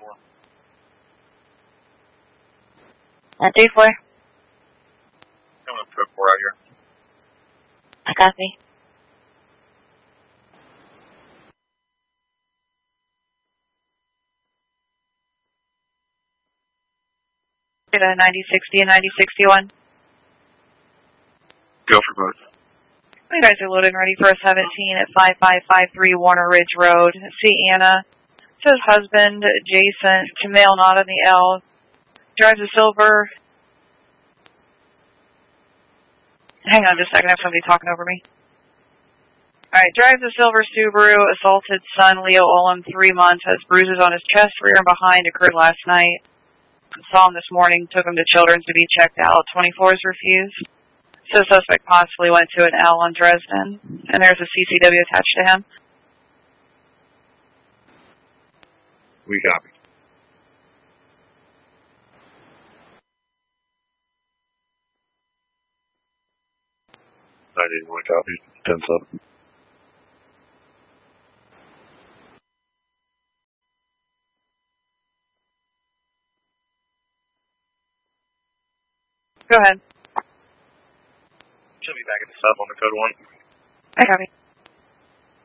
At 3-4. Coming up to 4 out here. I copy. Get a 9060 and 9061. Go for both. You guys are loaded and ready for a 17 at 5553 Warner Ridge Road. See Anna. Says husband, Jason, to male not on the L. Drives a silver. Hang on just a second, I have somebody talking over me. Alright, drives a silver Subaru, assaulted son, Leo Olam, 3 months, has bruises on his chest, rear and behind, occurred last night. Saw him this morning, took him to Children's to be checked out. 24s refused. So the suspect possibly went to an L on Dresden, and there's a CCW attached to him. We copy. I didn't want to copy. 10-7. Go ahead. She'll be back at the sub on the code 1. I copy.